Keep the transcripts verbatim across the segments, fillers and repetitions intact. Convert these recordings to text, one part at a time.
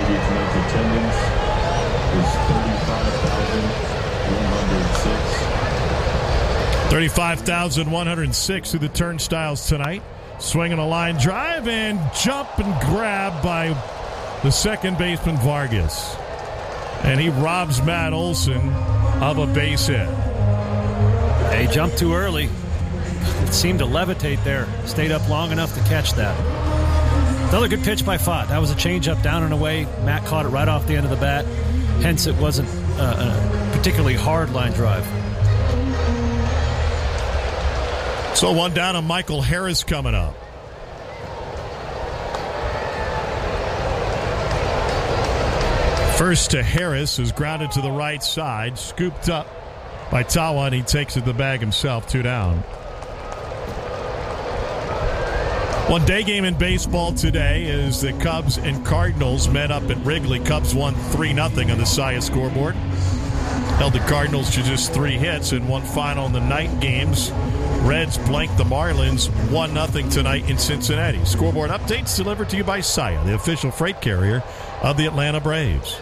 tonight's attendance is thirty-five thousand one hundred six. thirty-five thousand one hundred six through the turnstiles tonight. Swinging a line drive and jump and grab by the second baseman Vargas. And he robs Matt Olson of a base hit. He jumped too early. It seemed to levitate there. Stayed up long enough to catch that. Another good pitch by Fott. That was a changeup down and away. Matt caught it right off the end of the bat. Hence, it wasn't uh, a particularly hard line drive. So one down on Michael Harris coming up. First to Harris, who's grounded to the right side, scooped up by Tawa, and he takes it to the bag himself, two down. One day game in baseball today is the Cubs and Cardinals met up at Wrigley. Cubs won three nothing on the S I A scoreboard. Held the Cardinals to just three hits in one final in the night games. Reds blanked the Marlins one nothing tonight in Cincinnati. Scoreboard updates delivered to you by S I A, the official freight carrier of the Atlanta Braves.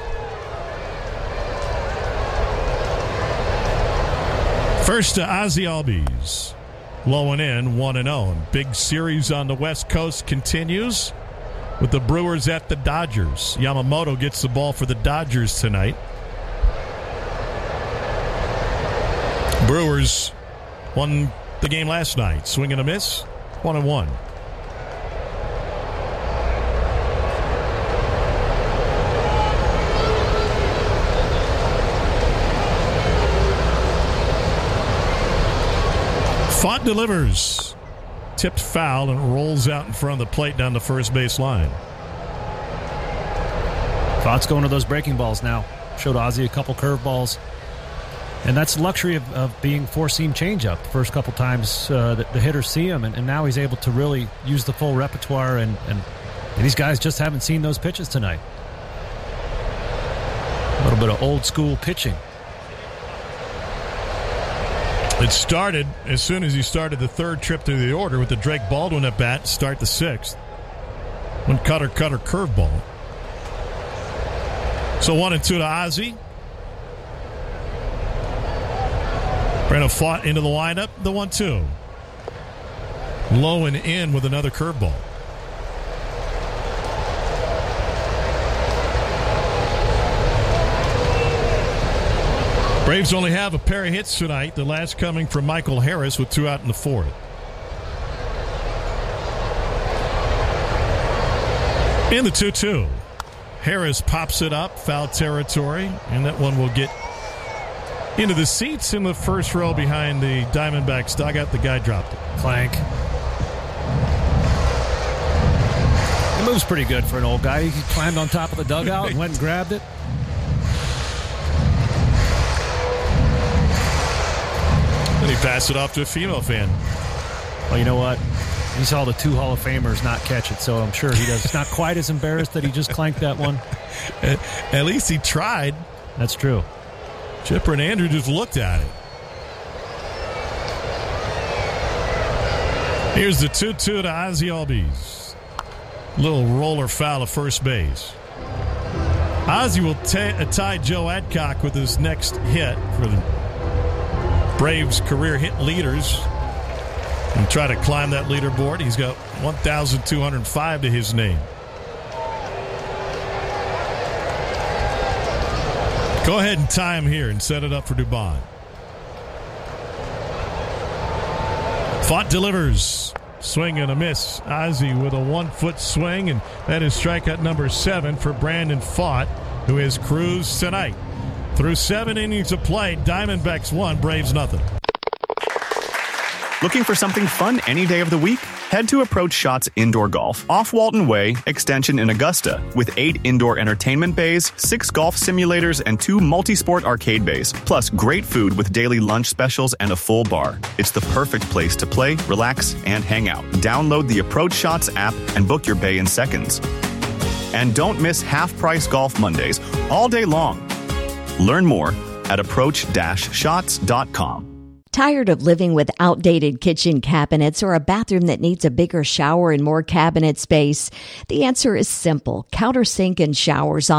First to Ozzie Albies. Low and in, one and oh. Big series on the West Coast continues with the Brewers at the Dodgers. Yamamoto gets the ball for the Dodgers tonight. Brewers won the game last night. Swing and a miss, one and one. Fott delivers. Tipped foul and rolls out in front of the plate down the first base line. Fott's going to those breaking balls now. Showed Ozzie a couple curveballs. And that's the luxury of, of being four-seam changeup. The first couple times uh, the, the hitters see him, and, and now he's able to really use the full repertoire, and, and, and these guys just haven't seen those pitches tonight. A little bit of old-school pitching. It started as soon as he started the third trip through the order with the Drake Baldwin at bat to start the sixth. One cutter, cutter, curveball. So one and two to Ozzie. Brandon Fott into the lineup, the one two. Low and in with another curveball. Braves only have a pair of hits tonight, the last coming from Michael Harris with two out in the fourth. In the two two. Harris pops it up, foul territory, and that one will get into the seats in the first row behind the Diamondbacks dugout. The guy dropped it. Clank. It moves pretty good for an old guy. He climbed on top of the dugout and went and grabbed it. Then he passed it off to a female fan. Well, you know what? He saw the two Hall of Famers not catch it, so I'm sure he does. He's not quite as embarrassed that he just clanked that one. At, at least he tried. That's true. Chipper and Andrew just looked at it. Here's the two two to Ozzie Albies. Little roller foul of first base. Ozzie will t- tie Joe Adcock with his next hit for the Braves career hit leaders and try to climb that leaderboard. He's got one thousand two hundred five to his name. Go ahead and tie him here and set it up for Dubon. Fott delivers. Swing and a miss. Ozzie with a one-foot swing, and that is strikeout number seven for Brandon Fott, who has cruised tonight. Through seven innings of play, Diamondbacks one, Braves nothing. Looking for something fun any day of the week? Head to Approach Shots Indoor Golf off Walton Way, Extension in Augusta, with eight indoor entertainment bays, six golf simulators, and two multi-sport arcade bays, plus great food with daily lunch specials and a full bar. It's the perfect place to play, relax, and hang out. Download the Approach Shots app and book your bay in seconds. And don't miss half-price Golf Mondays all day long. Learn more at approach shots dot com. Tired of living with outdated kitchen cabinets or a bathroom that needs a bigger shower and more cabinet space? The answer is simple. Countersink and Showers